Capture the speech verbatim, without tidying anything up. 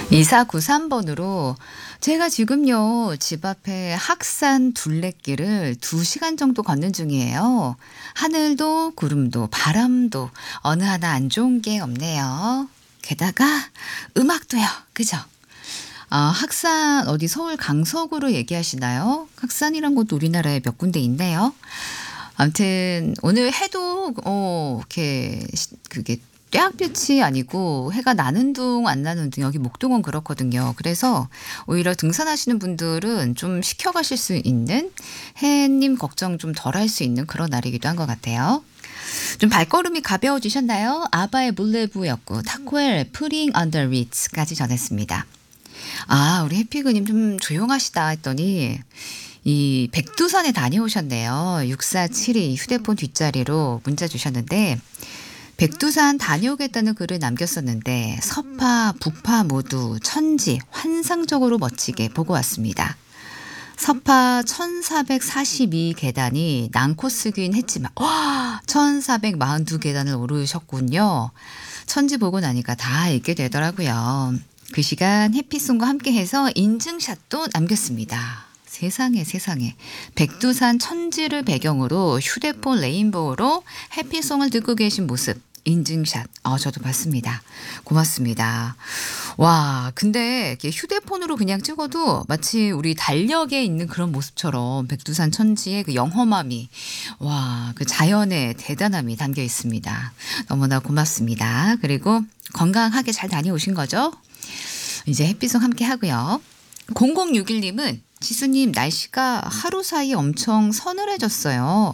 이사구삼 번으로 제가 지금요, 집 앞에 학산 둘레길을 두 시간 정도 걷는 중이에요. 하늘도 구름도 바람도 어느 하나 안 좋은 게 없네요. 게다가 음악도요. 그죠? 아, 학산 어디 서울 강서구로 얘기하시나요? 학산이란 곳도 우리나라에 몇 군데 있네요. 아무튼 오늘 해도 어 이렇게 시 그게 떼학볕이 아니고 해가 나는 둥 안 나는 둥, 여기 목동은 그렇거든요. 그래서 오히려 등산하시는 분들은 좀 식혀 가실 수 있는, 해님 걱정 좀 덜 할 수 있는 그런 날이기도 한 것 같아요. 좀 발걸음이 가벼워지셨나요? 아바의 물레부였고 타코엘 Putting on the Ritz 까지 전했습니다. 아, 우리 해피그님 좀 조용하시다 했더니 이 백두산에 다녀오셨네요. 육사칠이 휴대폰 뒷자리로 문자 주셨는데, 백두산 다녀오겠다는 글을 남겼었는데 서파, 북파 모두 천지 환상적으로 멋지게 보고 왔습니다. 서파 천사백사십이 계단이 난코스긴 했지만 와, 천사백사십이 계단을 오르셨군요. 천지 보고 나니까 다 읽게 되더라고요. 그 시간 해피송과 함께해서 인증샷도 남겼습니다. 세상에 세상에, 백두산 천지를 배경으로 휴대폰 레인보우로 해피송을 듣고 계신 모습 인증샷, 어, 저도 봤습니다. 고맙습니다. 와, 근데 이렇게 휴대폰으로 그냥 찍어도 마치 우리 달력에 있는 그런 모습처럼 백두산 천지의 그 영험함이, 와, 그 자연의 대단함이 담겨 있습니다. 너무나 고맙습니다. 그리고 건강하게 잘 다녀오신 거죠? 이제 햇빛송 함께 하고요. 공공육일 님은 지수님, 날씨가 하루 사이 엄청 서늘해졌어요.